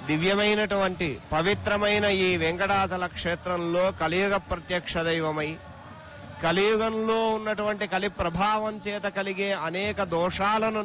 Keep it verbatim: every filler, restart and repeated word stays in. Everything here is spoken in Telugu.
దివ్యమైనటువంటి పవిత్రమైన ఈ వెంకటాచల క్షేత్రంలో కలియుగ ప్రత్యక్ష దైవమై కలియుగంలో ఉన్నటువంటి కలి ప్రభావం చేత కలిగే అనేక దోషాలను